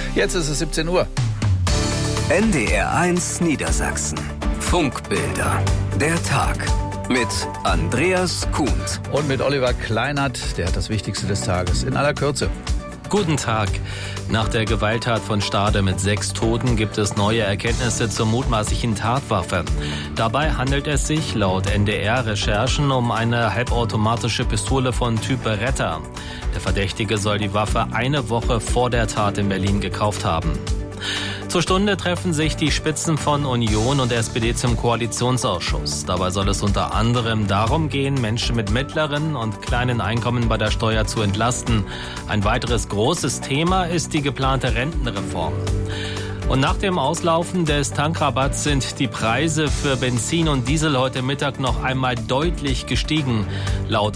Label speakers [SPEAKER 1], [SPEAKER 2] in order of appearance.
[SPEAKER 1] Jetzt ist es 17 Uhr.
[SPEAKER 2] NDR1 Niedersachsen. Funkbilder. Der Tag. Mit Andreas Kuhnt.
[SPEAKER 1] Und mit Oliver Kleinert, der hat das Wichtigste des Tages in aller Kürze.
[SPEAKER 3] Guten Tag. Nach der Gewalttat von Stade mit 6 Toten gibt es neue Erkenntnisse zur mutmaßlichen Tatwaffe. Dabei handelt es sich laut NDR-Recherchen um eine halbautomatische Pistole von Typ Beretta. Der Verdächtige soll die Waffe eine Woche vor der Tat in Berlin gekauft haben. Zur Stunde treffen sich die Spitzen von Union und SPD zum Koalitionsausschuss. Dabei soll es unter anderem darum gehen, Menschen mit mittleren und kleinen Einkommen bei der Steuer zu entlasten. Ein weiteres großes Thema ist die geplante Rentenreform. Und nach dem Auslaufen des Tankrabatts sind die Preise für Benzin und Diesel heute Mittag noch einmal deutlich gestiegen. Laut